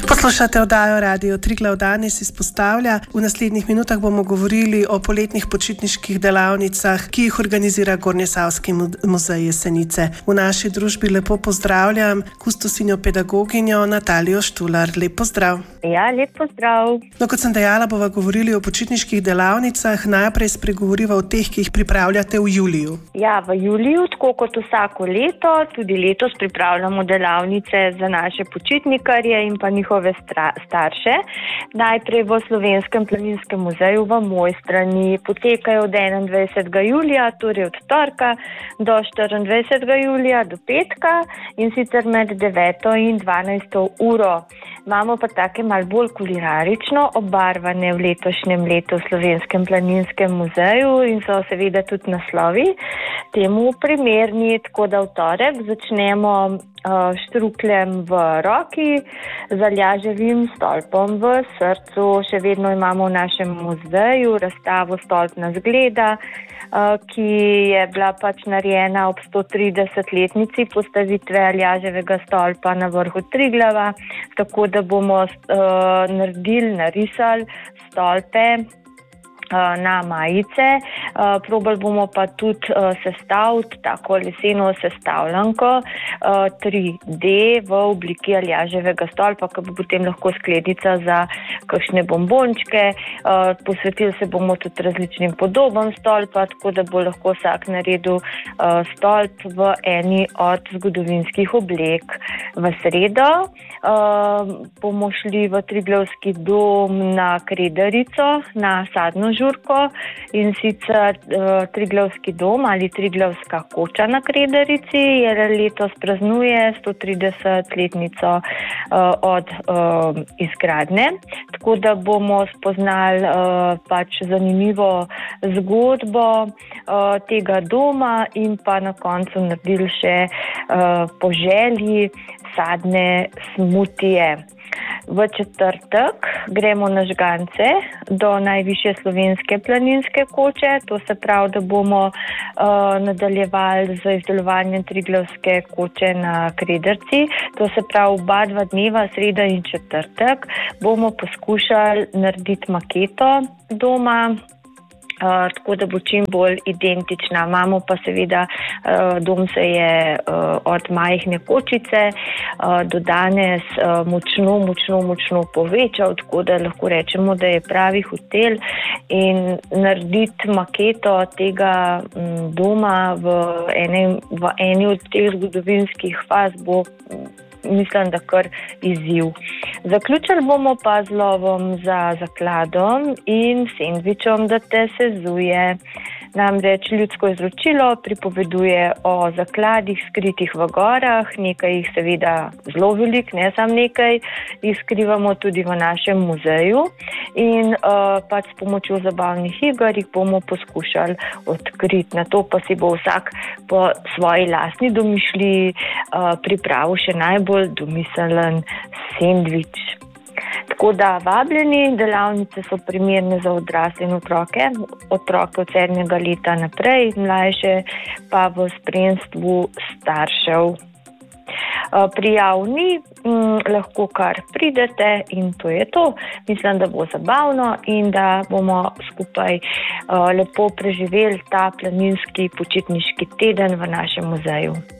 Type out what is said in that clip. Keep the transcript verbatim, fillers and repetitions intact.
Poslušate oddajo Radio Triglav danes izpostavlja. V naslednjih minutah bomo govorili o poletnih počitniških delavnicah, ki jih organizira Gornjesavski muzej Jesenice. V naši družbi lepo pozdravljam kustosinjo pedagoginjo Natalijo Štular. Lep pozdrav. Ja, lep pozdrav. No, kot sem dejala, bova govorili o počitniških delavnicah. Najprej spregovoriva o teh, ki jih pripravljate v juliju. Ja, v juliju, tako kot vsako leto, tudi letos pripravljamo delavnice za naše počitnikarje in pa njihove starše. Najprej v Slovenskem planinskem muzeju v Mojstrani potekajo od enaindvajsetega julija, torej od torka do štiriindvajsetega julija do petka in sicer med deveto in dvanajsto uro. Imamo pa take malo bolj kulinarično obarvane v letošnjem letu v Slovenskem planinskem muzeju in so seveda tudi naslovi temu primerni, tako da v torek začnemo uh, štrukljem v roki, z aljaževim stolpom v srcu. Še vedno imamo v našem muzeju razstavo Stolpna zgleda, uh, ki je bila pač narejena ob sto tridesetletnici postavitve aljaževega stolpa na vrhu Triglava, tako da bomo uh, naredili, narisali stolpe na majice. Probali bomo pa tudi sestaviti tako leseno sestavljanko tri D v obliki aljaževega stolpa, ki bo potem lahko sklednica za kakšne bombončke. Posvetili se bomo tudi različnim podobam stolpa, tako da bo lahko vsak naredil stolp v eni od zgodovinskih oblek. V sredo bomo šli v Triglavski dom na Kredarico, na sadno žurko, in sicer uh, Triglavski dom ali Triglavska koča na Kredarici je letos praznuje sto tridesetletnico uh, od uh, izgradnje, tako da bomo spoznali uh, pač zanimivo zgodbo uh, tega doma in pa na koncu naredili še uh, po želji sadne smutije. V četrtek gremo na žgance do najvišje slovenske planinske koče, to se pravi, da bomo uh, nadaljevali z izdelovanjem Triglavske koče na Kredarici. To se pravi, oba dva dneva, sreda in četrtek, bomo poskušali narediti maketo doma, Uh, tako da bo čim bolj identična. Imamo pa seveda, uh, dom se je uh, od majhne kočice uh, do danes uh, močno, močno, močno povečal, tako da lahko rečemo, da je pravi hotel, in narediti maketo tega m, doma v eni, v eni od teh zgodovinskih faz bo, mislim, da kar izziv. Zaključili bomo pa z lovom za zakladom in sendvičom, da te sezuje. Namreč ljudsko izročilo pripoveduje o zakladih skritih v gorah, nekaj jih seveda zelo velik, ne samo nekaj, jih skrivamo tudi v našem muzeju in uh, pač s pomočjo zabavnih iger jih bomo poskušali odkriti. Na to pa si bo vsak po svoji lastni domišljiji uh, pripravil še najbolj domiseln sendvič. Tako da vabljeni, delavnice so primerne za odrasle in otroke, otroke od sedmega leta naprej, mlajše pa v spremstvu staršev. Prijav ni, m, lahko kar pridete in to je to. Mislim, da bo zabavno in da bomo skupaj uh, lepo preživeli ta planinski počitniški teden v našem muzeju.